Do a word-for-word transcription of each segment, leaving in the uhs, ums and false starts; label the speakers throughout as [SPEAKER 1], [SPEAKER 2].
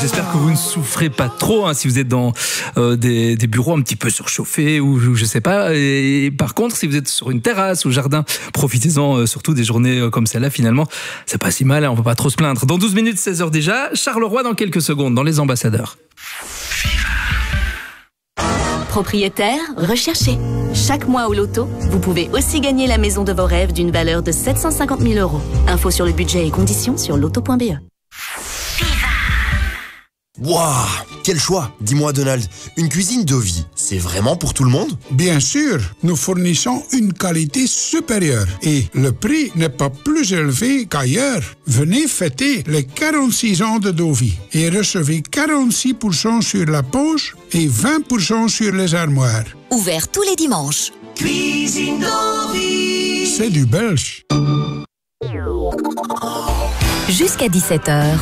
[SPEAKER 1] J'espère que vous ne souffrez pas trop hein, si vous êtes dans euh, des, des bureaux un petit peu surchauffés ou, ou je sais pas. Et par contre, si vous êtes sur une terrasse ou jardin, profitez-en euh, surtout des journées euh, comme celle-là. Finalement, c'est pas si mal, hein, on peut pas trop se plaindre. Dans douze minutes, seize heures déjà, Charleroi dans quelques secondes, dans Les Ambassadeurs.
[SPEAKER 2] Propriétaire, recherché. Chaque mois au loto, vous pouvez aussi gagner la maison de vos rêves d'une valeur de sept cent cinquante mille euros. Info sur le budget et conditions sur loto point b e.
[SPEAKER 3] Waouh, quel choix! Dis-moi Donald, une cuisine Dovi, c'est vraiment pour tout le monde?
[SPEAKER 4] Bien sûr, nous fournissons une qualité supérieure et le prix n'est pas plus élevé qu'ailleurs. Venez fêter les quarante-six ans de Dovi et recevez quarante-six pour cent sur la poche et vingt pour cent sur les armoires.
[SPEAKER 2] Ouvert tous les dimanches.
[SPEAKER 5] Cuisine Dovi.
[SPEAKER 4] C'est du belge.
[SPEAKER 2] Jusqu'à dix-sept heures.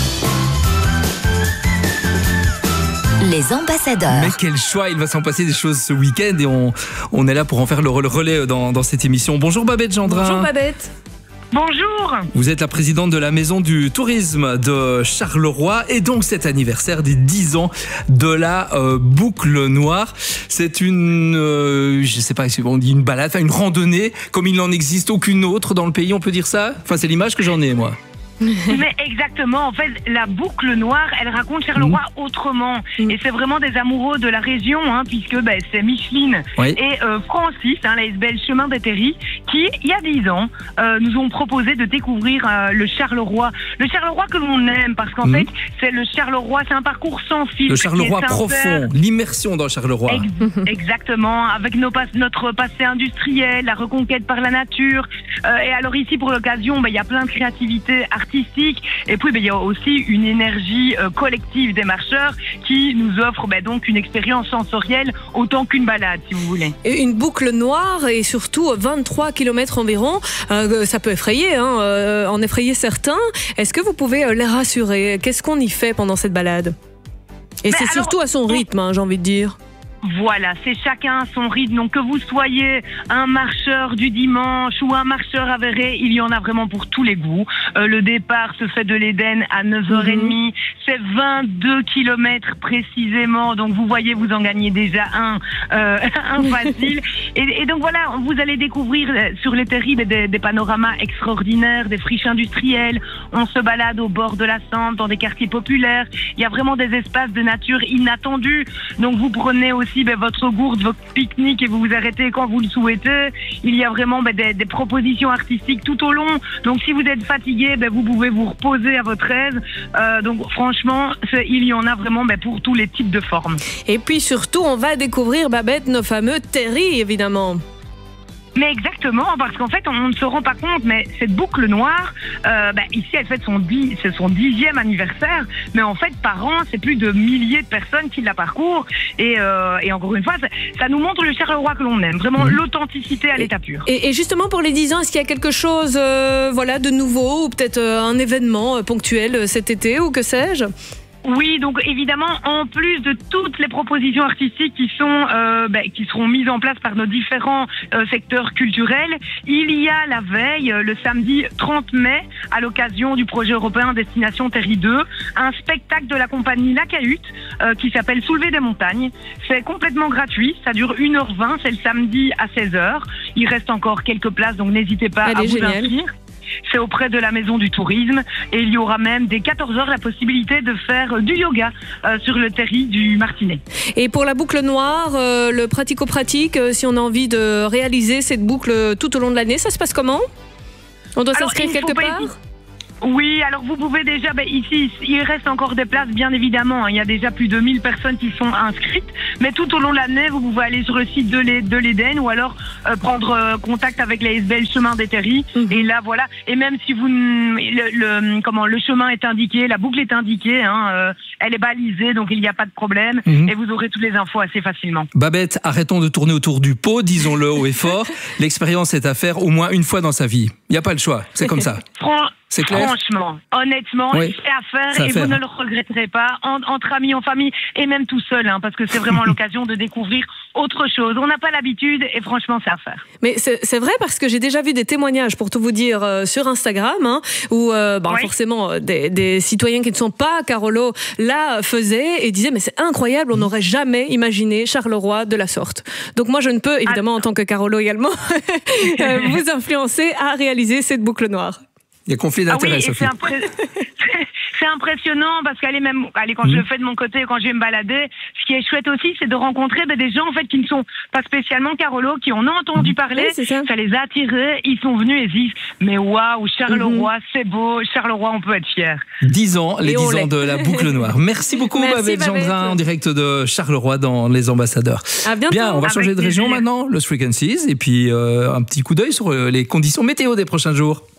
[SPEAKER 2] Les ambassadeurs.
[SPEAKER 1] Mais quel choix, il va s'en passer des choses ce week-end et on, on est là pour en faire le relais dans, dans cette émission. Bonjour Babette Gendrin.
[SPEAKER 6] Bonjour Babette.
[SPEAKER 7] Bonjour.
[SPEAKER 1] Vous êtes la présidente de la Maison du Tourisme de Charleroi et donc cet anniversaire des dix ans de la euh, Boucle Noire. C'est une, euh, je sais pas si on dit une balade, enfin une randonnée comme il n'en existe aucune autre dans le pays, on peut dire ça? Enfin c'est l'image que j'en ai moi.
[SPEAKER 7] Mais exactement, en fait, la Boucle Noire, elle raconte Charleroi mmh. autrement. Mmh. Et c'est vraiment des amoureux de la région, hein, puisque bah, c'est Micheline oui. et euh, Francis, hein, la S B L Chemin des Terris, qui, il y a dix ans, euh, nous ont proposé de découvrir euh, le Charleroi. Le Charleroi que l'on aime, parce qu'en mmh. fait, c'est le Charleroi, c'est un parcours sans fil.
[SPEAKER 1] Le Charleroi profond, l'immersion dans le Charleroi.
[SPEAKER 7] Ex- exactement, avec nos pas- notre passé industriel, la reconquête par la nature. Euh, et alors ici, pour l'occasion, bah, il y a plein de créativité artistique. Et puis, ben, il y a aussi une énergie euh, collective des marcheurs qui nous offre ben, donc une expérience sensorielle autant qu'une balade, si vous voulez.
[SPEAKER 6] Et une boucle noire et surtout vingt-trois kilomètres environ, euh, ça peut effrayer, hein, euh, en effrayer certains. Est-ce que vous pouvez euh, les rassurer? Qu'est-ce qu'on y fait pendant cette balade? Et ben c'est alors, surtout à son rythme, hein, j'ai envie de dire.
[SPEAKER 7] Voilà, c'est chacun à son rythme. Donc que vous soyez un marcheur du dimanche ou un marcheur avéré, il y en a vraiment pour tous les goûts. Euh, le départ se fait de l'Éden à neuf heures trente. Mmh. C'est vingt-deux kilomètres précisément. Donc vous voyez, vous en gagnez déjà un, euh, un facile. Et, et donc voilà, vous allez découvrir sur les Terris des, des panoramas extraordinaires, des friches industrielles. On se balade au bord de la Sambre, dans des quartiers populaires. Il y a vraiment des espaces de nature inattendus. Donc vous prenez aussi Ben, votre gourde, votre pique-nique et vous vous arrêtez quand vous le souhaitez. Il y a vraiment ben, des, des propositions artistiques tout au long. Donc si vous êtes fatigué, ben, vous pouvez vous reposer à votre aise. Euh, donc franchement, il y en a vraiment ben, pour tous les types de formes.
[SPEAKER 6] Et puis surtout, on va découvrir, Babette, nos fameux terris, évidemment.
[SPEAKER 7] Mais exactement, parce qu'en fait, on ne se rend pas compte, mais cette boucle noire, euh, bah, ici, elle fête son, dix, c'est son dixième anniversaire, mais en fait, par an, c'est plus de milliers de personnes qui la parcourent, et, euh, et encore une fois, ça, ça nous montre le Charleroi que l'on aime, vraiment mmh. l'authenticité à l'état pur.
[SPEAKER 6] Et, et justement, pour les dix ans, est-ce qu'il y a quelque chose euh, voilà, de nouveau, ou peut-être euh, un événement euh, ponctuel euh, cet été, ou que sais-je ?
[SPEAKER 7] Oui, donc évidemment, en plus de toutes les propositions artistiques qui sont euh, ben, qui seront mises en place par nos différents euh, secteurs culturels, il y a la veille, le samedi trente mai, à l'occasion du projet européen Destination Terri deux, un spectacle de la compagnie La Cahute euh, qui s'appelle Soulever des montagnes. C'est complètement gratuit, ça dure une heure vingt, c'est le samedi à seize heures. Il reste encore quelques places, donc n'hésitez pas
[SPEAKER 6] Elle
[SPEAKER 7] à
[SPEAKER 6] est
[SPEAKER 7] vous
[SPEAKER 6] géniale.
[SPEAKER 7] inscrire. C'est auprès de la Maison du Tourisme et il y aura même dès quatorze heures la possibilité de faire du yoga euh, sur le terri du Martinet.
[SPEAKER 6] Et pour la boucle noire, euh, le pratico-pratique, euh, si on a envie de réaliser cette boucle tout au long de l'année, ça se passe comment? On doit alors, s'inscrire quelque part?
[SPEAKER 7] Oui, alors vous pouvez déjà, ben ici, il reste encore des places, bien évidemment. Hein, il y a déjà plus de mille personnes qui sont inscrites. Mais tout au long de l'année, vous pouvez aller sur le site de l'Éden ou alors euh, prendre euh, contact avec la S B L Chemin des Terris. Mmh. Et là, voilà. Et même si vous, le, le, comment, le chemin est indiqué, la boucle est indiquée, hein, euh, elle est balisée, donc il n'y a pas de problème. Mmh. Et vous aurez toutes les infos assez facilement.
[SPEAKER 1] Babette, arrêtons de tourner autour du pot, disons-le haut et fort. L'expérience est à faire au moins une fois dans sa vie. Il n'y a pas le choix, c'est comme ça.
[SPEAKER 7] Fran-
[SPEAKER 1] C'est clair.
[SPEAKER 7] Franchement, honnêtement,
[SPEAKER 1] oui.
[SPEAKER 7] c'est à faire
[SPEAKER 1] c'est à
[SPEAKER 7] et
[SPEAKER 1] faire.
[SPEAKER 7] vous ne le regretterez pas, en, entre amis, en famille et même tout seul, hein, parce que c'est vraiment l'occasion de découvrir autre chose. On n'a pas l'habitude et franchement, c'est à faire.
[SPEAKER 6] Mais c'est, c'est vrai parce que j'ai déjà vu des témoignages, pour tout vous dire, euh, sur Instagram, hein, où euh, bah,
[SPEAKER 7] Oui.
[SPEAKER 6] forcément euh, des, des citoyens qui ne sont pas Carolo la faisaient et disaient mais c'est incroyable, on n'aurait jamais imaginé Charleroi de la sorte. Donc moi je ne peux évidemment en tant que Carolo également euh, vous influencer à réaliser cette boucle noire.
[SPEAKER 1] Il y a conflit
[SPEAKER 7] Ah oui,
[SPEAKER 1] d'intérêts,
[SPEAKER 7] et
[SPEAKER 1] Sophie.
[SPEAKER 7] c'est, impré- c'est impressionnant parce qu'allez même, allez quand je le fais de mon côté, quand je vais me balader, ce qui est chouette aussi, c'est de rencontrer ben, des gens en fait qui ne sont pas spécialement Carolo, qui en ont entendu parler,
[SPEAKER 6] Oui, c'est ça.
[SPEAKER 7] ça les a attirés, ils sont venus et se disent mais waouh, Charleroi,
[SPEAKER 6] Mhm.
[SPEAKER 7] c'est beau, Charleroi, on peut être fier.
[SPEAKER 1] dix ans, les
[SPEAKER 6] Et on
[SPEAKER 1] dix ans
[SPEAKER 6] l'est.
[SPEAKER 1] de la boucle noire. Merci beaucoup,
[SPEAKER 6] Merci,
[SPEAKER 1] Babette
[SPEAKER 6] Babette.
[SPEAKER 1] Gendrin, en direct de Charleroi dans Les Ambassadeurs.
[SPEAKER 6] À bientôt.
[SPEAKER 1] Bien, on va
[SPEAKER 7] Avec
[SPEAKER 1] changer de région
[SPEAKER 7] plaisir.
[SPEAKER 1] maintenant, Lost Frequencies, et puis euh, un petit coup d'œil sur euh, les conditions météo des prochains jours.